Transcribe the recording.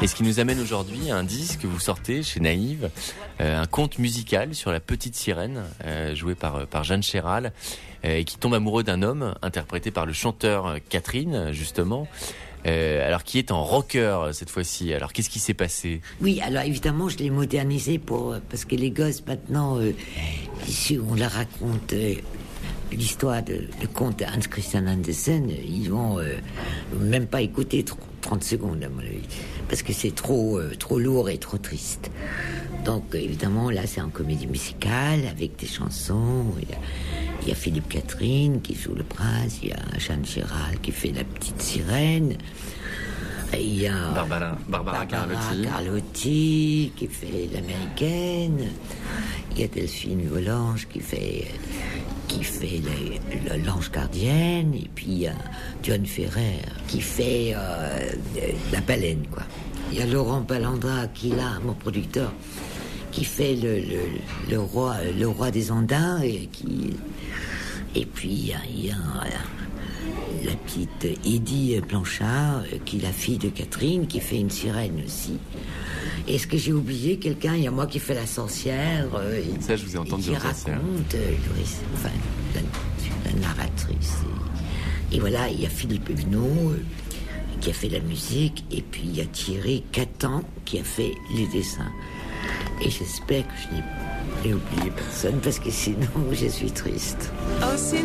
Et ce qui nous amène aujourd'hui à un disque que vous sortez chez Naïve, un conte musical sur la petite sirène, joué par Jeanne Chéral, et qui tombe amoureux d'un homme, interprété par le chanteur Catherine, justement. Alors qui est en rocker cette fois-ci. Alors qu'est-ce qui s'est passé? Oui, alors évidemment je l'ai modernisé parce que les gosses maintenant, si on leur raconte l'histoire de conte Hans Christian Andersen, ils vont même pas écouter 30 secondes à mon avis, parce que c'est trop lourd et trop triste. Donc évidemment là c'est en comédie musicale avec des chansons. Il y a Philippe Catherine qui joue le prince, il y a Jeanne Chéral qui fait la petite sirène, il y a Barbara Carlotti qui fait l'américaine, il y a Delphine Volange qui fait l'ange gardienne, et puis il y a John Ferrer qui fait la baleine, quoi. Il y a Laurent Balandra qui est là, mon producteur, qui fait le roi des Andins, et puis il y a la petite Edie Blanchard qui est la fille de Catherine, qui fait une sirène aussi. Est-ce que j'ai oublié quelqu'un? Il y a moi qui fais la sorcière. Ça, je vous ai entendu dire. Qui raconte la narratrice. Et voilà, il y a Philippe Huguenot qui a fait la musique, et puis il y a Thierry Catan qui a fait les dessins. Et j'espère que je n'ai oublié personne, parce que sinon je suis triste.